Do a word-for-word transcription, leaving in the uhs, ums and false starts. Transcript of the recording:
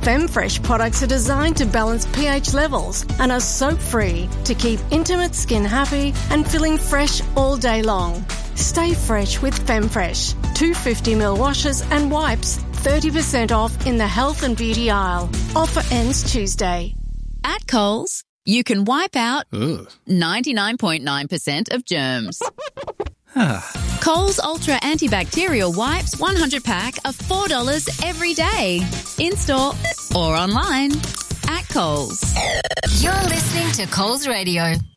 FemFresh products are designed to balance pH levels and are soap-free to keep intimate skin happy and feeling fresh all day long. Stay fresh with FemFresh. Two fifty milliliter washes and wipes, thirty percent off in the health and beauty aisle. Offer ends Tuesday. At Coles, you can wipe out ninety-nine point nine percent of germs. Coles Ultra Antibacterial Wipes one hundred pack are four dollars every day. In-store or online at Coles. You're listening to Coles Radio.